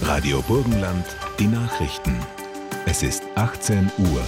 Radio Burgenland, die Nachrichten. Es ist 18 Uhr.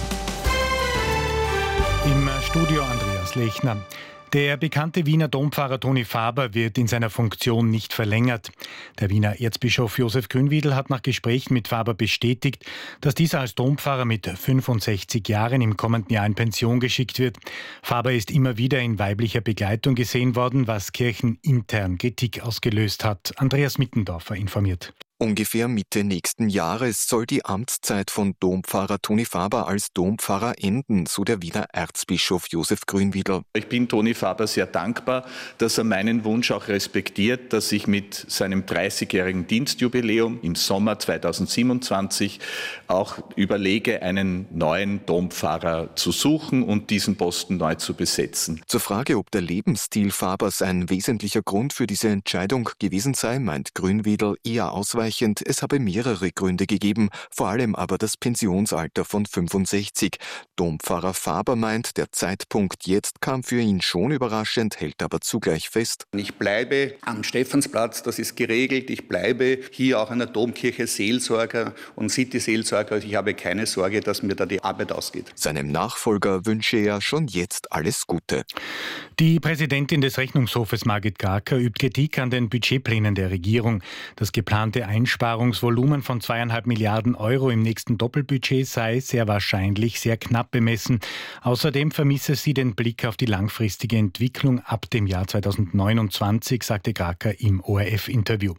Im Studio Andreas Lechner. Der bekannte Wiener Dompfarrer Toni Faber wird in seiner Funktion nicht verlängert. Der Wiener Erzbischof Josef Grünwiedl hat nach Gesprächen mit Faber bestätigt, dass dieser als Dompfarrer mit 65 Jahren im kommenden Jahr in Pension geschickt wird. Faber ist immer wieder in weiblicher Begleitung gesehen worden, was kirchenintern Kritik ausgelöst hat. Andreas Mittendorfer informiert. Ungefähr Mitte nächsten Jahres soll die Amtszeit von Dompfarrer Toni Faber als Dompfarrer enden, so der Wiener Erzbischof Josef Grünwiedl. Ich bin Toni Faber sehr dankbar, dass er meinen Wunsch auch respektiert, dass ich mit seinem 30-jährigen Dienstjubiläum im Sommer 2027 auch überlege, einen neuen Dompfarrer zu suchen und diesen Posten neu zu besetzen. Zur Frage, ob der Lebensstil Fabers ein wesentlicher Grund für diese Entscheidung gewesen sei, meint Grünwiedl eher ausweichend. Es habe mehrere Gründe gegeben, vor allem aber das Pensionsalter von 65. Dompfarrer Faber meint, der Zeitpunkt jetzt kam für ihn schon überraschend, hält aber zugleich fest. Ich bleibe am Stephansplatz, das ist geregelt. Ich bleibe hier auch an der Domkirche Seelsorger und City-Seelsorger. Ich habe keine Sorge, dass mir da die Arbeit ausgeht. Seinem Nachfolger wünsche er schon jetzt alles Gute. Die Präsidentin des Rechnungshofes Margit Garker übt Kritik an den Budgetplänen der Regierung. Das geplante Einsparungsvolumen von 2,5 Milliarden Euro im nächsten Doppelbudget sei sehr wahrscheinlich sehr knapp bemessen. Außerdem vermisse sie den Blick auf die langfristige Entwicklung ab dem Jahr 2029, sagte Garker im ORF-Interview.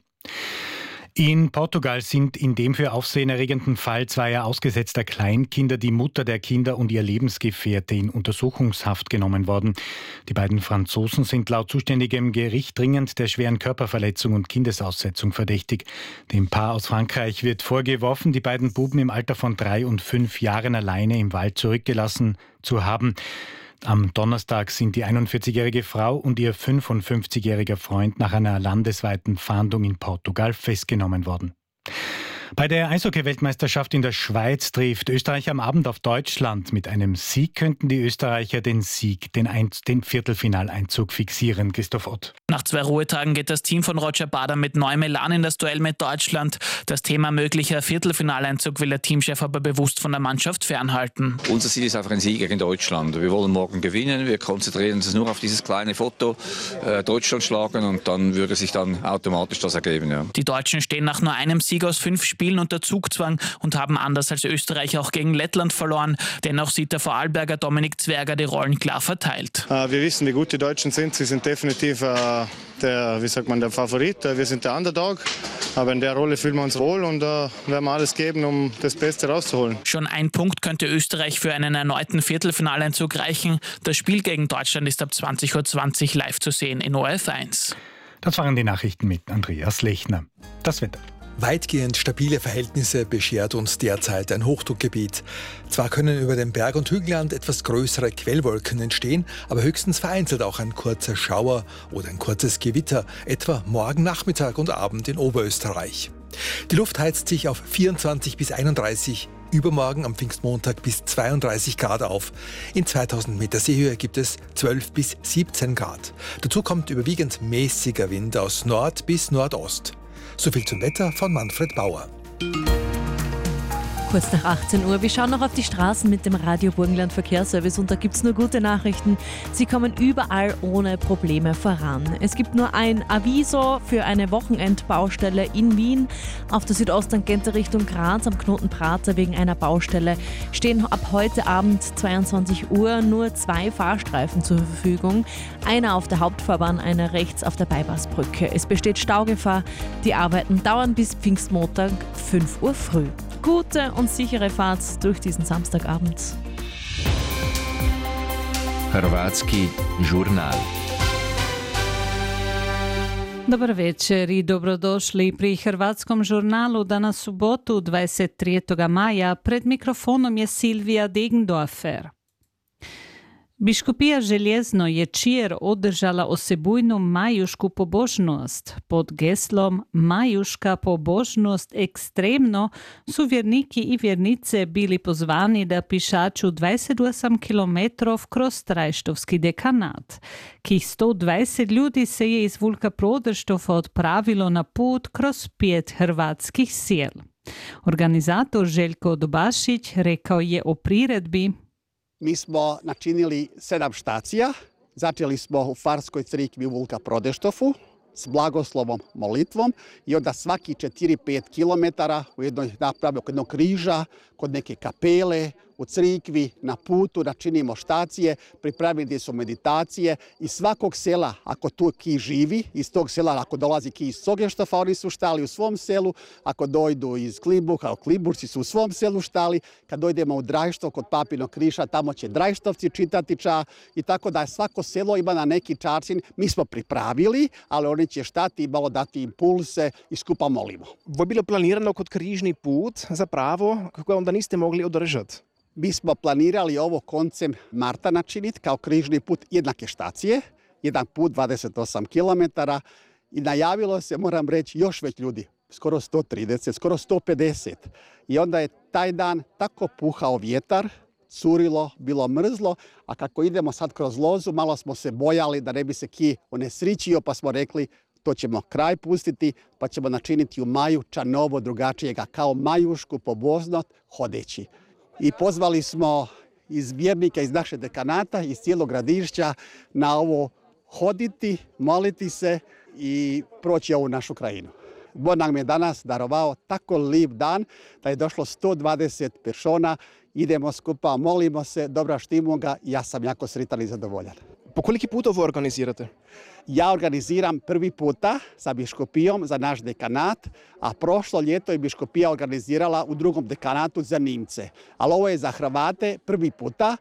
In Portugal sind in dem für Aufsehen erregenden Fall zweier ausgesetzter Kleinkinder die Mutter der Kinder und ihr Lebensgefährte in Untersuchungshaft genommen worden. Die beiden Franzosen sind laut zuständigem Gericht dringend der schweren Körperverletzung und Kindesaussetzung verdächtig. Dem Paar aus Frankreich wird vorgeworfen, die beiden Buben im Alter von 3 und 5 Jahren alleine im Wald zurückgelassen zu haben. Am Donnerstag sind die 41-jährige Frau und ihr 55-jähriger Freund nach einer landesweiten Fahndung in Portugal festgenommen worden. Bei der Eishockey-Weltmeisterschaft in der Schweiz trifft Österreich am Abend auf Deutschland. Mit einem Sieg könnten die Österreicher den Viertelfinaleinzug fixieren. Christoph Ott. Nach 2 Ruhetagen geht das Team von Roger Bader mit neuem Elan in das Duell mit Deutschland. Das Thema möglicher Viertelfinaleinzug will der Teamchef aber bewusst von der Mannschaft fernhalten. Unser Ziel ist einfach ein Sieg gegen Deutschland. Wir wollen morgen gewinnen. Wir konzentrieren uns nur auf dieses kleine Foto, Deutschland schlagen, und dann würde sich dann automatisch das ergeben. Ja. Die Deutschen stehen nach nur einem Sieg aus 5 Spielen unter Zugzwang und haben anders als Österreich auch gegen Lettland verloren. Dennoch sieht der Vorarlberger Dominik Zwerger die Rollen klar verteilt. Wir wissen, wie gut die Deutschen sind. Sie sind definitiv der Favorit. Wir sind der Underdog. Aber in der Rolle fühlen wir uns wohl und werden wir alles geben, um das Beste rauszuholen. Schon ein Punkt könnte Österreich für einen erneuten Viertelfinaleinzug reichen. Das Spiel gegen Deutschland ist ab 20.20 Uhr live zu sehen in ORF 1. Das waren die Nachrichten mit Andreas Lechner. Das Wetter. Weitgehend stabile Verhältnisse beschert uns derzeit ein Hochdruckgebiet. Zwar können über dem Berg- und Hügelland etwas größere Quellwolken entstehen, aber höchstens vereinzelt auch ein kurzer Schauer oder ein kurzes Gewitter, etwa morgen Nachmittag und Abend in Oberösterreich. Die Luft heizt sich auf 24 bis 31, übermorgen am Pfingstmontag bis 32 Grad auf. In 2000 Meter Seehöhe gibt es 12 bis 17 Grad. Dazu kommt überwiegend mäßiger Wind aus Nord bis Nordost. Soviel zum Wetter von Manfred Bauer. Kurz nach 18 Uhr. Wir schauen noch auf die Straßen mit dem Radio Burgenland Verkehrsservice und da gibt es nur gute Nachrichten. Sie kommen überall ohne Probleme voran. Es gibt nur ein Aviso für eine Wochenendbaustelle in Wien. Auf der Südosttangente Richtung Graz am Knoten Prater wegen einer Baustelle stehen ab heute Abend 22 Uhr nur 2 Fahrstreifen zur Verfügung. Einer auf der Hauptfahrbahn, einer rechts auf der Bypassbrücke. Es besteht Staugefahr. Die Arbeiten dauern bis Pfingstmontag 5 Uhr früh. Gute und sichere Fahrt durch diesen Samstagabend. Hrvatski žurnal. Dobar večer i dobrodošli pri Hrvatskom žurnalu danas subotu 23. maja. Pred mikrofonom je Silvija Degendorfer. Biškupija Željezno je Čijer održala osebujnu majušku pobožnost. Pod geslom Majuška pobožnost ekstremno su vjerniki i vjernice bili pozvani da pišaču 28 km kroz Trajštovski dekanat. Kih 120 ljudi se je iz Vulka Prodrštova odpravilo na put kroz 5 hrvatskih sjel. Organizator Željko Dobašić rekao je o priredbi: Mi smo načinili 7 štacija. Začeli smo u Farskoj crikvi u Vulka Prodeštofu s blagoslovom, molitvom i onda svaki 4-5 km u jednoj napravi kod jednog križa, kod neke kapele, u crikvi, na putu, načinimo štacije, pripravili su meditacije i svakog sela, ako tu ki živi, iz tog sela, ako dolazi ki iz Sogeštofa, oni su štali u svom selu, ako dojdu iz Klimbuha, Klimburci su u svom selu štali, kad dojdemo u Drajštov kod Papinog križa, tamo će Drajštovci čitati ča i tako da svako selo ima na neki način, mi smo pripravili, ali oni će štati i malo dati impulse i skupa molimo. Ovo je bilo planirano kod križni put zapravo, kako onda niste mogli održati? Mi smo planirali ovo koncem marta načiniti kao križni put jednake štacije, jedan put 28 km i najavilo se, moram reći, još već ljudi, skoro 130, skoro 150. I onda je taj dan tako puhao vjetar, curilo, bilo mrzlo, a kako idemo sad kroz lozu, malo smo se bojali da ne bi se ki onesričio, pa smo rekli to ćemo kraj pustiti, pa ćemo načiniti u maju novo drugačijega, kao majušku pobožnost hodeći. I pozvali smo iz vjernika iz naše dekanata, iz cijelog gradišća na ovo hoditi, moliti se i proći ovu našu krajinu. Bog nam je danas darovao tako lijep dan da je došlo 120 persona, idemo skupa, molimo se, dobra štimo ga i ja sam jako sretan i zadovoljan. Po koliki put ovo organizirate? Ja organiziram prvi puta sa biškopijom za naš dekanat, a prošlo ljeto je biškopija organizirala u drugom dekanatu za Nimce. Ali ovo je za Hrvate prvi puta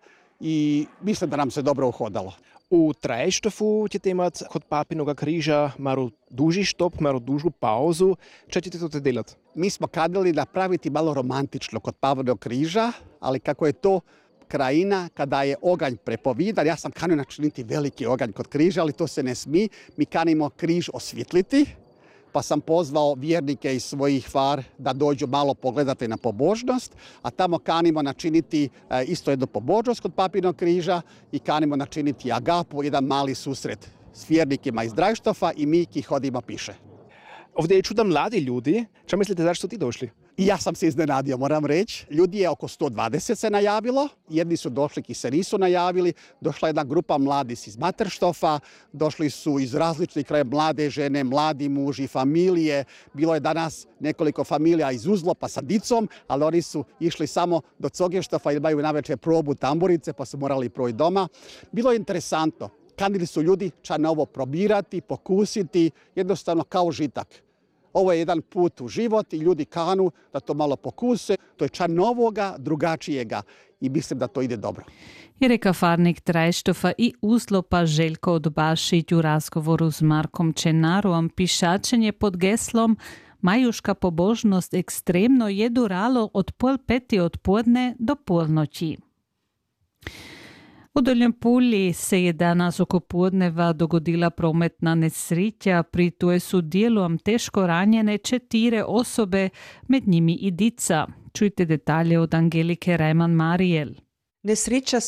i mislim da nam se dobro uhodalo. U Trajštofu ćete imati kod Papinoga križa malo duži štop, malo dužu pauzu. Čo ćete to delati? Mi smo kadili napraviti malo romantično kod Papinog križa, ali kako je to krajina kada je oganj prepovidan, ja sam kanio načiniti veliki oganj kod križa, ali to se ne smije. Mi kanimo križ osvjetliti, pa sam pozvao vjernike iz svojih far da dođu malo pogledati na pobožnost, a tamo kanimo načiniti isto jednu pobožnost kod Papinog križa i kanimo načiniti agapu, jedan mali susret s vjernikima iz Drajštofa i mi ki hodimo piše. Ovdje je čuda mladi ljudi. Čo mislite, zašto ti došli? I ja sam se iznenadio, moram reći. Ljudi je oko 120 se najavilo. Jedni su došli ki se nisu najavili. Došla je jedna grupa mladih iz Materštofa. Došli su iz različitih kraja mlade žene, mladi muži, familije. Bilo je danas nekoliko familija iz Uzlopa sa dicom, ali oni su išli samo do Sogeštofa i imaju navečer probu tamburice, pa su morali proći doma. Bilo je interesantno. Kanili su ljudi na ovo probirati, pokusiti, jednostavno kao žitak. Ovo je jedan put u život i ljudi kanu da to malo pokuse. To je novoga, drugačijega i mislim da to ide dobro. Je reka farnik Trajštofa i Uzlopa Željko Dobašić u razgovoru s Markom Čenarom. Pišačenje pod geslom Majuška pobožnost ekstremno je duralo od 4:30 odpodne do polnoći. U Dolnjem Pulji se je danas oko podneva dogodila prometna nesreća, pri toj su dijelom teško ranjene 4 osobe, med njimi i dica. Čujte detalje od Angelike Rajman-Marijel. Nesreča